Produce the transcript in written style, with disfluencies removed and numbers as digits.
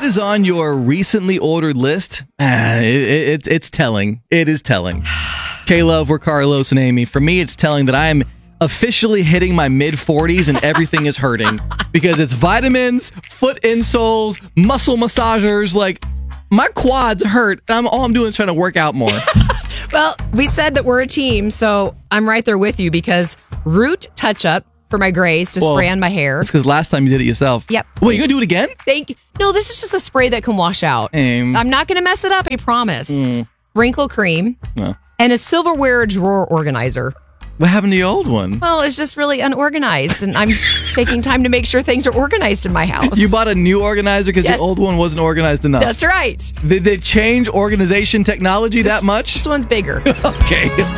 is on your recently ordered list? It's telling. It is telling. K-Love, we're Carlos and Amy. For me, it's telling that I am officially hitting my mid-40s and everything is hurting. Because it's vitamins, foot insoles, muscle massagers. Like, my quads hurt. All I'm doing is trying to work out more. Well, we said that we're a team, so I'm right there with you because Root Touch-Up for my grays to spray on my hair. That's because last time you did it yourself. Yep. Wait, you gonna do it again? Thank you. No, this is just a spray that can wash out. I'm not going to mess it up, I promise. Wrinkle cream and a silverware drawer organizer. What happened to your old one? Well, it's just really unorganized, and I'm taking time to make sure things are organized in my house. You bought a new organizer because your old one wasn't organized enough. That's right. Did they change organization technology that much? This one's bigger. Okay.